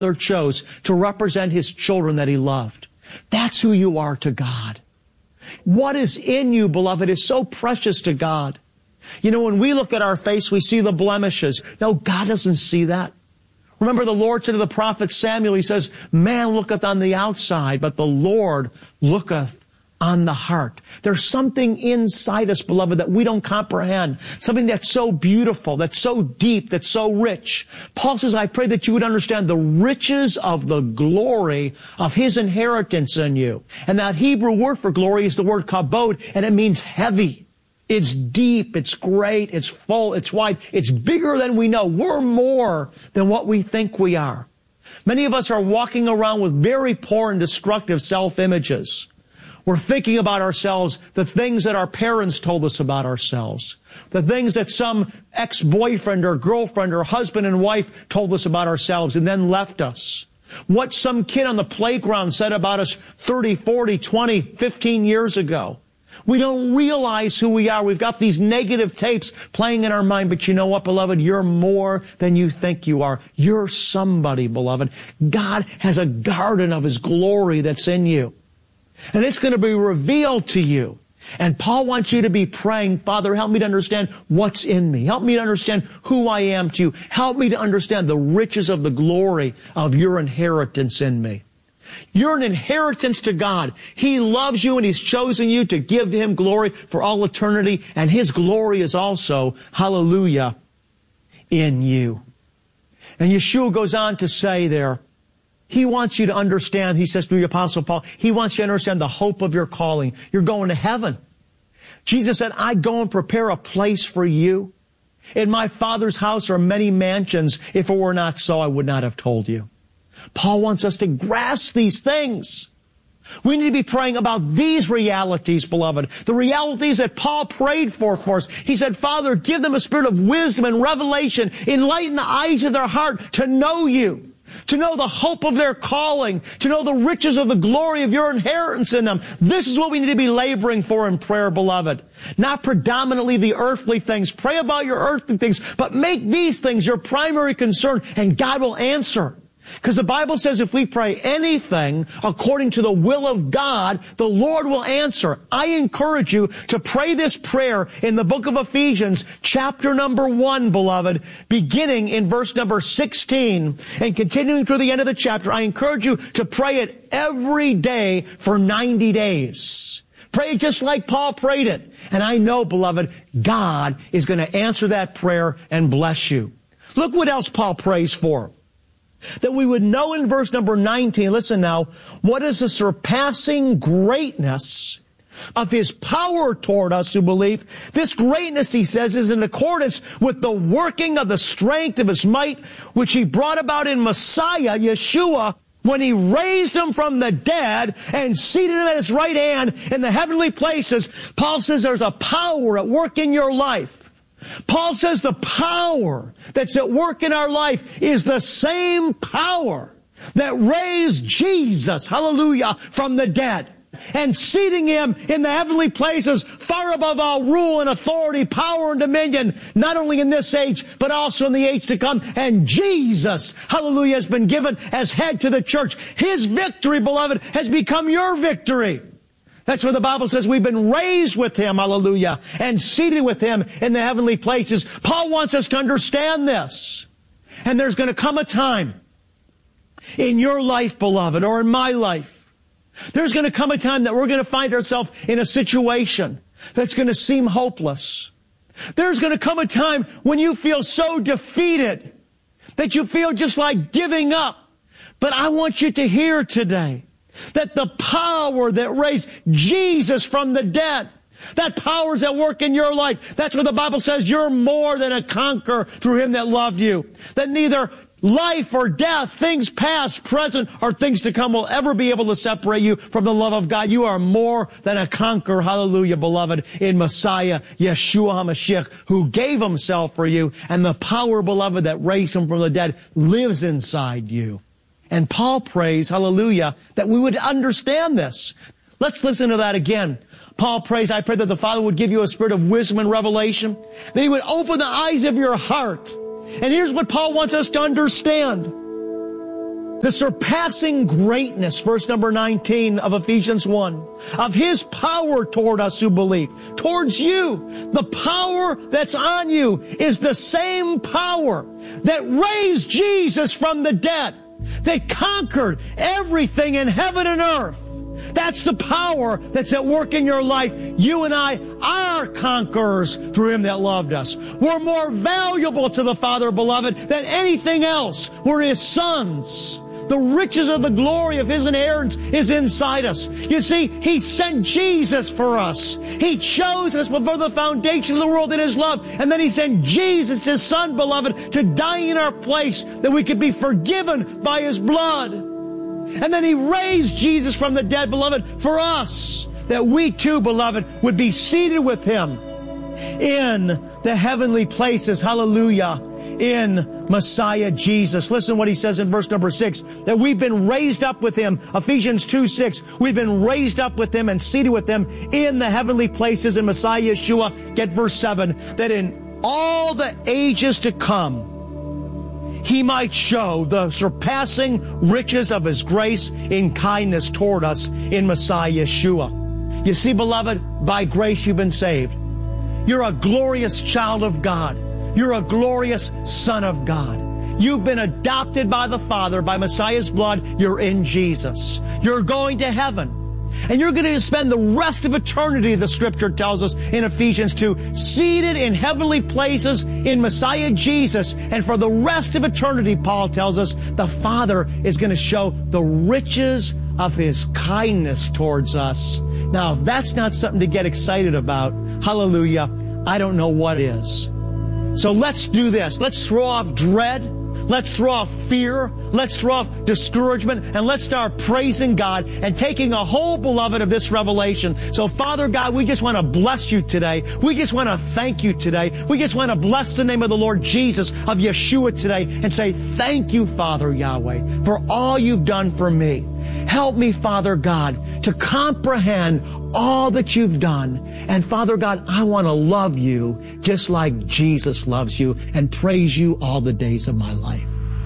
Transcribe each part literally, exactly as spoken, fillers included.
chose to represent his children that he loved. That's who you are to God. What is in you, beloved, is so precious to God. You know, when we look at our face, we see the blemishes. No, God doesn't see that. Remember, the Lord said to the prophet Samuel, he says, man looketh on the outside, but the Lord looketh on the heart. There's something inside us, beloved, that we don't comprehend. Something that's so beautiful, that's so deep, that's so rich. Paul says, I pray that you would understand the riches of the glory of his inheritance in you. And that Hebrew word for glory is the word kabod, and it means heavy. It's deep, it's great, it's full, it's wide, it's bigger than we know. We're more than what we think we are. Many of us are walking around with very poor and destructive self-images. We're thinking about ourselves, the things that our parents told us about ourselves, the things that some ex-boyfriend or girlfriend or husband and wife told us about ourselves and then left us. What some kid on the playground said about us thirty, forty, twenty, fifteen years ago. We don't realize who we are. We've got these negative tapes playing in our mind. But you know what, beloved? You're more than you think you are. You're somebody, beloved. God has a garden of his glory that's in you. And it's going to be revealed to you. And Paul wants you to be praying, Father, help me to understand what's in me. Help me to understand who I am to you. Help me to understand the riches of the glory of your inheritance in me. You're an inheritance to God. He loves you and he's chosen you to give him glory for all eternity. And his glory is also, hallelujah, in you. And Yeshua goes on to say there, he wants you to understand, he says to the Apostle Paul, he wants you to understand the hope of your calling. You're going to heaven. Jesus said, I go and prepare a place for you. In my Father's house are many mansions. If it were not so, I would not have told you. Paul wants us to grasp these things. We need to be praying about these realities, beloved. The realities that Paul prayed for for us. He said, Father, give them a spirit of wisdom and revelation. Enlighten the eyes of their heart to know you. To know the hope of their calling, to know the riches of the glory of your inheritance in them. This is what we need to be laboring for in prayer, beloved. Not predominantly the earthly things. Pray about your earthly things, but make these things your primary concern, and God will answer. Because the Bible says if we pray anything according to the will of God, the Lord will answer. I encourage you to pray this prayer in the book of Ephesians, chapter number one, beloved, beginning in verse number sixteen and continuing through the end of the chapter. I encourage you to pray it every day for ninety days. Pray it just like Paul prayed it. And I know, beloved, God is going to answer that prayer and bless you. Look what else Paul prays for. That we would know in verse number nineteen, listen now, what is the surpassing greatness of his power toward us who believe. This greatness, he says, is in accordance with the working of the strength of his might, which he brought about in Messiah, Yeshua, when he raised him from the dead and seated him at his right hand in the heavenly places. Paul says there's a power at work in your life. Paul says the power that's at work in our life is the same power that raised Jesus, hallelujah, from the dead and seating him in the heavenly places far above all rule and authority, power and dominion, not only in this age, but also in the age to come. And Jesus, hallelujah, has been given as head to the church. His victory, beloved, has become your victory. That's where the Bible says we've been raised with him, hallelujah, and seated with him in the heavenly places. Paul wants us to understand this. And there's going to come a time in your life, beloved, or in my life. There's going to come a time that we're going to find ourselves in a situation that's going to seem hopeless. There's going to come a time when you feel so defeated that you feel just like giving up. But I want you to hear today that the power that raised Jesus from the dead, that power is at work in your life. That's what the Bible says. You're more than a conqueror through him that loved you. That neither life or death, things past, present, or things to come will ever be able to separate you from the love of God. You are more than a conqueror, hallelujah, beloved, in Messiah, Yeshua HaMashiach, who gave himself for you. And the power, beloved, that raised him from the dead lives inside you. And Paul prays, hallelujah, that we would understand this. Let's listen to that again. Paul prays, I pray that the Father would give you a spirit of wisdom and revelation, that he would open the eyes of your heart. And here's what Paul wants us to understand. The surpassing greatness, verse number nineteen of Ephesians one, of His power toward us who believe, towards you. The power that's on you is the same power that raised Jesus from the dead, that conquered everything in heaven and earth. That's the power that's at work in your life. You and I are conquerors through Him that loved us. We're more valuable to the Father, beloved, than anything else. We're His sons. The riches of the glory of His inheritance is inside us. You see, He sent Jesus for us. He chose us before the foundation of the world in His love. And then He sent Jesus, His Son, beloved, to die in our place that we could be forgiven by His blood. And then He raised Jesus from the dead, beloved, for us, that we too, beloved, would be seated with Him in the heavenly places. Hallelujah. In Messiah Jesus. Listen what He says in verse number six, that we've been raised up with Him. Ephesians two six, we've been raised up with Him and seated with Him in the heavenly places in Messiah Yeshua. Get verse seven, that in all the ages to come, He might show the surpassing riches of His grace in kindness toward us in Messiah Yeshua. You see, beloved, by grace you've been saved. You're a glorious child of God. You're a glorious son of God. You've been adopted by the Father, by Messiah's blood. You're in Jesus. You're going to heaven. And you're going to spend the rest of eternity, the Scripture tells us in Ephesians two, seated in heavenly places in Messiah Jesus. And for the rest of eternity, Paul tells us, the Father is going to show the riches of His kindness towards us. Now, if that's not something to get excited about, hallelujah, I don't know what is. So let's do this. Let's throw off dread. Let's throw off fear. Let's throw off discouragement. And let's start praising God and taking a hold, beloved, of this revelation. So, Father God, we just want to bless You today. We just want to thank You today. We just want to bless the name of the Lord Jesus, of Yeshua today, and say, thank You, Father Yahweh, for all You've done for me. Help me, Father God, to comprehend all that You've done. And Father God, I want to love You just like Jesus loves You and praise You all the days of my life.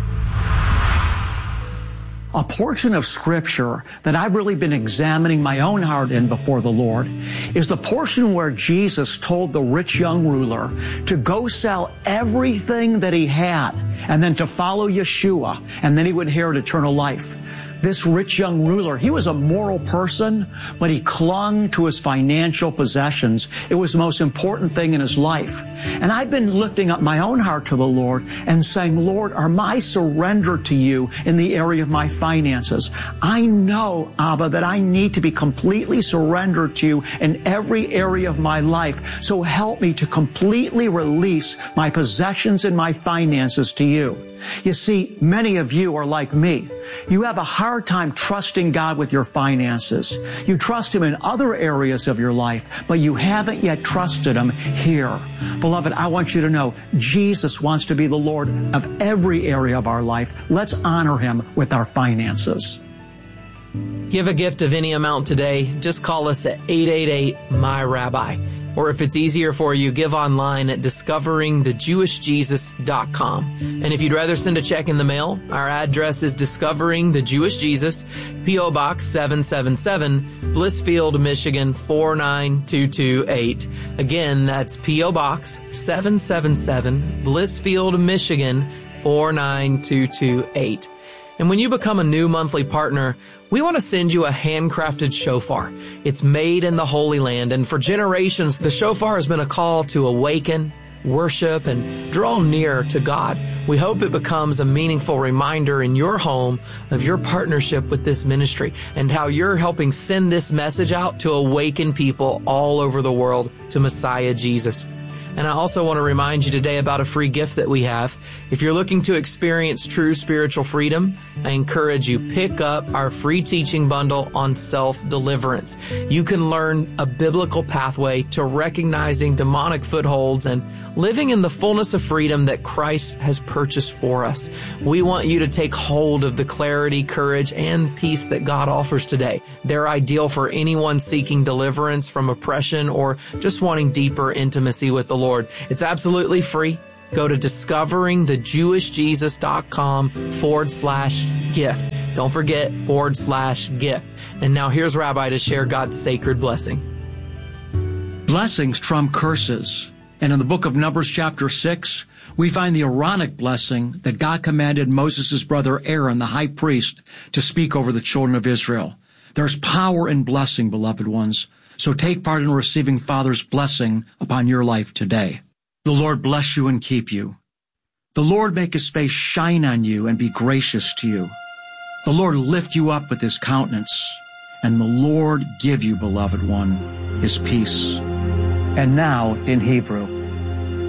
A portion of Scripture that I've really been examining my own heart in before the Lord is the portion where Jesus told the rich young ruler to go sell everything that he had and then to follow Yeshua, and then he would inherit eternal life. This rich young ruler, he was a moral person, but he clung to his financial possessions. It was the most important thing in his life. And I've been lifting up my own heart to the Lord and saying, Lord, are my surrender to You in the area of my finances? I know, Abba, that I need to be completely surrendered to You in every area of my life. So help me to completely release my possessions and my finances to You. You see, many of you are like me. You have a hard time trusting God with your finances. You trust Him in other areas of your life, but you haven't yet trusted Him here. Beloved, I want you to know Jesus wants to be the Lord of every area of our life. Let's honor Him with our finances. Give a gift of any amount today. Just call us at eight eight eight, M Y Rabbi. Or if it's easier for you, give online at discovering the jewish jesus dot com. And if you'd rather send a check in the mail, our address is Discovering the Jewish Jesus, P O Box seven seven seven, Blissfield, Michigan four nine two two eight. Again, that's P O Box seven seven seven, Blissfield, Michigan four nine two two eight. And when you become a new monthly partner, we want to send you a handcrafted shofar. It's made in the Holy Land, and for generations, the shofar has been a call to awaken, worship, and draw near to God. We hope it becomes a meaningful reminder in your home of your partnership with this ministry and how you're helping send this message out to awaken people all over the world to Messiah Jesus. And I also want to remind you today about a free gift that we have. If you're looking to experience true spiritual freedom, I encourage you, pick up our free teaching bundle on self-deliverance. You can learn a biblical pathway to recognizing demonic footholds and living in the fullness of freedom that Christ has purchased for us. We want you to take hold of the clarity, courage, and peace that God offers today. They're ideal for anyone seeking deliverance from oppression or just wanting deeper intimacy with the Lord. It's absolutely free. Go to discovering the jewish jesus dot com forward slash gift. Don't forget forward slash gift. And now here's Rabbi to share God's sacred blessing. Blessings trump curses. And in the book of Numbers chapter six, we find the Aaronic blessing that God commanded Moses' brother Aaron, the high priest, to speak over the children of Israel. There's power in blessing, beloved ones. So take part in receiving Father's blessing upon your life today. The Lord bless you and keep you. The Lord make his face shine on you and be gracious to you. The Lord lift you up with his countenance. And the Lord give you, beloved one, his peace. And now in Hebrew.